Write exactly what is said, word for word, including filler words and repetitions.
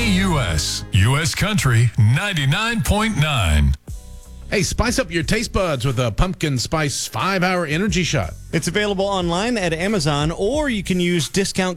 A U S, U S Country ninety-nine point nine. Hey, spice up your taste buds with a pumpkin spice five-hour energy shot. It's available online at Amazon, or you can use discount